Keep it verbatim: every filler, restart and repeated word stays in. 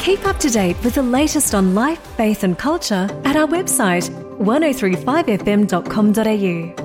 Keep up to date with the latest on life, faith and culture at our website one oh three five f m dot com dot a u.